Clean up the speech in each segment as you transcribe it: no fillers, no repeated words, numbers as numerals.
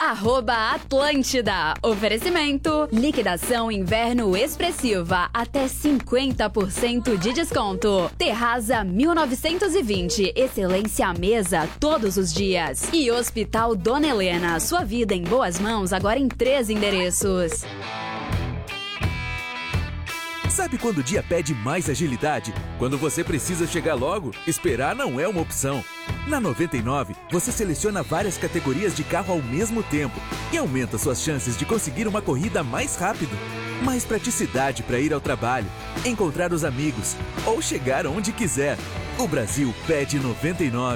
@Atlântida. Oferecimento. Liquidação inverno expressiva. Até 50% de desconto. Terraza 1920. Excelência à mesa todos os dias. E Hospital Dona Helena. Sua vida em boas mãos agora em 3 endereços. Sabe quando o dia pede mais agilidade? Quando você precisa chegar logo, esperar não é uma opção. Na 99, você seleciona várias categorias de carro ao mesmo tempo e aumenta suas chances de conseguir uma corrida mais rápido. Mais praticidade para ir ao trabalho, encontrar os amigos ou chegar onde quiser. O Brasil pede 99.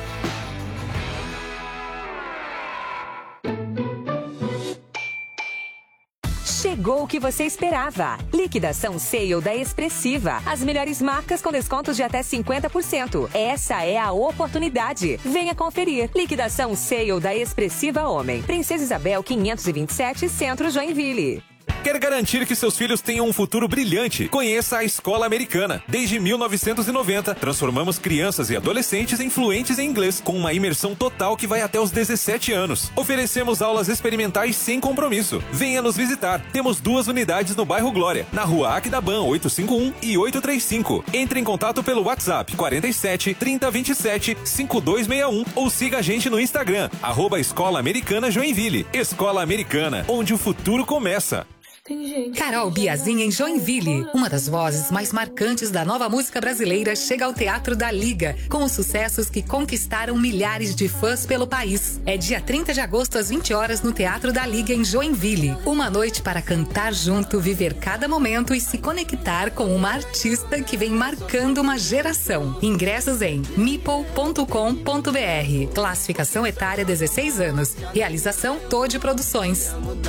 Chegou o que você esperava. Liquidação Sale da Expressiva. As melhores marcas com descontos de até 50%. Essa é a oportunidade. Venha conferir. Liquidação Sale da Expressiva Homem. Princesa Isabel 527, Centro Joinville. Quer garantir que seus filhos tenham um futuro brilhante? Conheça a Escola Americana. Desde 1990, transformamos crianças e adolescentes em fluentes em inglês, com uma imersão total que vai até os 17 anos. Oferecemos aulas experimentais sem compromisso. Venha nos visitar. Temos 2 unidades no bairro Glória, na rua Aquidabam 851 e 835. Entre em contato pelo WhatsApp 47 30 27 5261 ou siga a gente no Instagram, @Escola Americana Joinville. Escola Americana, onde o futuro começa. Carol Biazin em Joinville. Uma das vozes mais marcantes da nova música brasileira chega ao Teatro da Liga, com os sucessos que conquistaram milhares de fãs pelo país. É dia 30 de agosto às 20 horas no Teatro da Liga em Joinville. Uma noite para cantar junto, viver cada momento e se conectar com uma artista que vem marcando uma geração. Ingressos em meeple.com.br. Classificação etária 16 anos. Realização Todd Produções.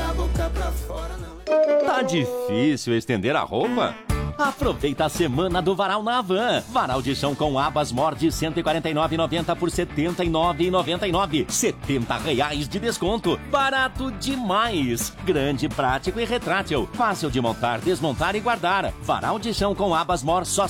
Tá difícil estender a roupa? Aproveita a semana do Varal na Havan. Varal de chão com abas Mor de R$ 149,90 por R$ 79,99. R$70 de desconto. Barato demais. Grande, prático e retrátil. Fácil de montar, desmontar e guardar. Varal de chão com abas Mor só R$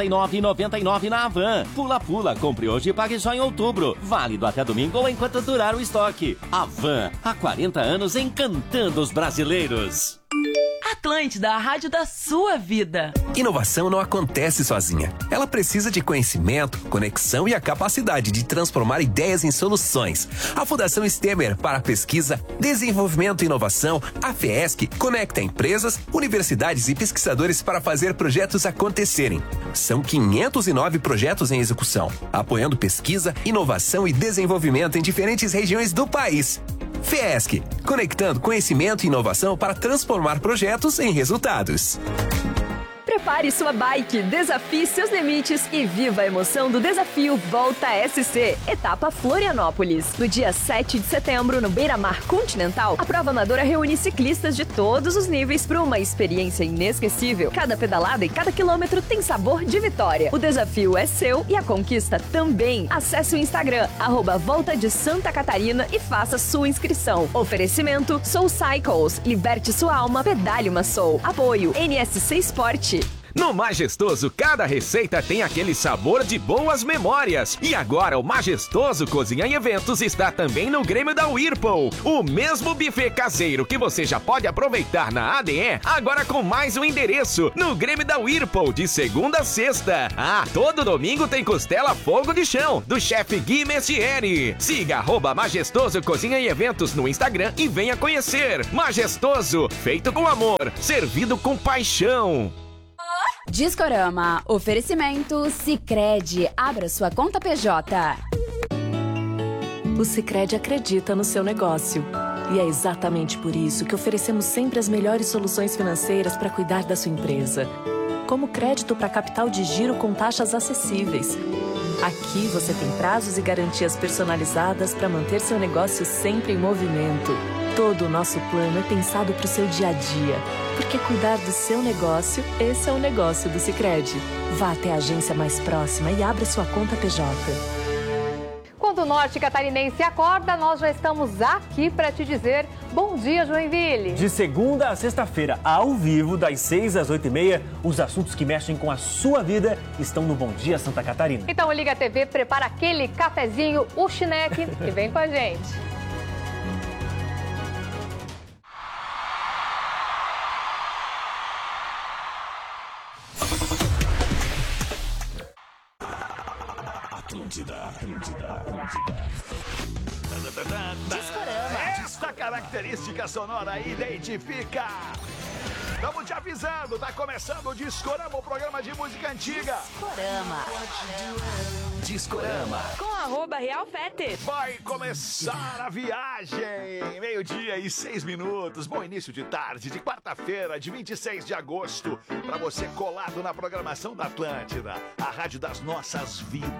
79,99 na Havan. Pula, compre hoje e pague só em outubro. Válido até domingo ou enquanto durar o estoque. Havan, há 40 anos encantando os brasileiros. Atlântida, a rádio da sua vida. Inovação não acontece sozinha. Ela precisa de conhecimento, conexão e a capacidade de transformar ideias em soluções. A Fundação Stemmer para Pesquisa, Desenvolvimento e Inovação, a FESC, conecta empresas, universidades e pesquisadores para fazer projetos acontecerem. São 509 projetos em execução, apoiando pesquisa, inovação e desenvolvimento em diferentes regiões do país. FESC, conectando conhecimento e inovação para transformar projetos em resultados. Prepare sua bike, desafie seus limites e viva a emoção do desafio Volta SC, etapa Florianópolis. No dia 7 de setembro, no Beira-Mar Continental, a prova amadora reúne ciclistas de todos os níveis para uma experiência inesquecível. Cada pedalada e cada quilômetro tem sabor de vitória. O desafio é seu e a conquista também. Acesse o Instagram, @Volta de Santa Catarina e faça sua inscrição. Oferecimento Soul Cycles, liberte sua alma, pedale uma Soul. Apoio NSC Sport. No Majestoso, cada receita tem aquele sabor de boas memórias. E agora o Majestoso Cozinha e Eventos está também no Grêmio da Whirlpool. O mesmo buffet caseiro que você já pode aproveitar na ADE, agora com mais um endereço, no Grêmio da Whirlpool, de segunda a sexta. Todo domingo tem costela fogo de chão, do chefe Gui Mestieri. Siga @Majestoso Cozinha e Eventos no Instagram e venha conhecer. Majestoso, feito com amor, servido com paixão. Discorama. Oferecimento Sicredi. Abra sua conta PJ. O Sicredi acredita no seu negócio. E é exatamente por isso que oferecemos sempre as melhores soluções financeiras para cuidar da sua empresa. Como crédito para capital de giro com taxas acessíveis. Aqui você tem prazos e garantias personalizadas para manter seu negócio sempre em movimento. Todo o nosso plano é pensado para o seu dia a dia. Porque cuidar do seu negócio, esse é o negócio do Sicredi. Vá até a agência mais próxima e abra sua conta PJ. Quando o Norte Catarinense acorda, nós já estamos aqui para te dizer bom dia, Joinville. De segunda a sexta-feira, ao vivo, das 6 às 8h30, os assuntos que mexem com a sua vida estão no Bom Dia Santa Catarina. Então liga a TV, prepara aquele cafezinho, o chineque e vem com a gente. Atlântida. Discorama. Esta característica sonora identifica. Estamos te avisando, tá começando o Discorama, o programa de música antiga. Discorama. Com @RealFete. Vai começar a viagem. 12:06. Bom início de tarde, de quarta-feira, de 26 de agosto. Pra você colado na programação da Atlântida, a rádio das nossas vidas.